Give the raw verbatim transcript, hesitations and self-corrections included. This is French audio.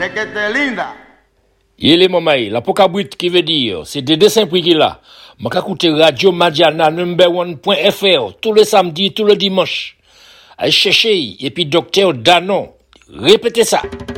c'est que t'es linda. Il est mamai, la pokabrit qui veut dire, c'est des dessins prix là. M'a écouter Radio Madiana number one point f r tous les samedis, tous les dimanches. Allez chercher, et puis docteur Danon. Répétez ça.